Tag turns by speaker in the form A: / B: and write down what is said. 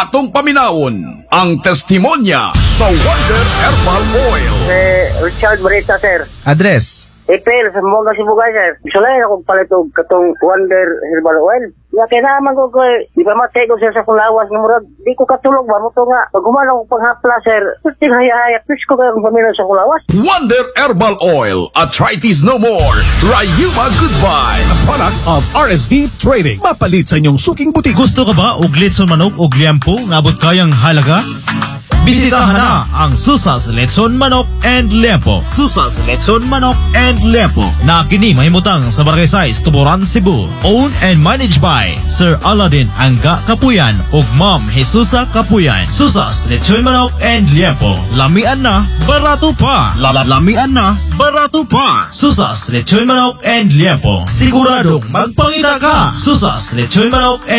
A: Atong paminawon ang testimonya sa Wonder Herbal Oil.
B: Richard Barita, sir.
C: Address.
B: Ipil, sa mga Sibugay, sir. Gusto lang akong palitog katong Wonder Herbal Oil. Ya, kailangan ko di ba matay ko sir sa kulawas ng murag. Di ko katulog ba mo to nga. Pag gumana ko paghapla, sir. Puting haya-haya. Please ko kayong pamilya sa kulawas.
A: Wonder Herbal Oil. Arthritis no more. Rayuma goodbye.
D: Product of RSV Trading. Mapalit sa inyong suking butik.
E: Gusto ka ba og litson manok og liempo nga abot kayang halaga? Bisitahan na ang Susas Lechon Manok and Liempo. Susas Lechon Manok and Liempo na kini mahimutang sa Barangay 6, Tuburan, Cebu. Owned and managed by Sir Aladdin Angga Kapuyan ug Ma'am Jesusa Kapuyan. Susas Lechon Manok and Liempo. Lamian na, barato pa. Lamian na, barato pa. Susas Lechon Manok and Liempo. Siguradong magpangita ka. Susas Lechon Manok and